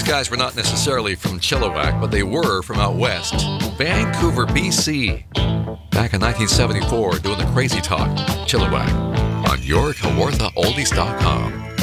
guys were not necessarily from Chilliwack, but they were from out west, Vancouver, BC. Back in 1974, doing the crazy talk, Chilliwack, on your KawarthaOldies.com.